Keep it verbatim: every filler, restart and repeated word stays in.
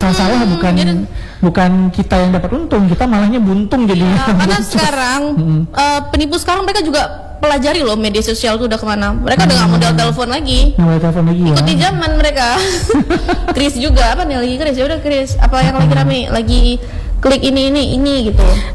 Masalah Hmm, bukan jadi- bukan kita yang dapat untung, kita malahnya buntung jadi. Ya, karena sekarang eh, penipu sekarang mereka juga pelajari loh media sosial tuh udah kemana. Mereka udah nggak modal telepon lagi. Nggak boleh telepon lagi ya. Ikuti zaman mereka. Chris juga apa nih lagi Chris? Ya udah Chris, apa yang lagi rame? Lagi klik ini ini ini gitu.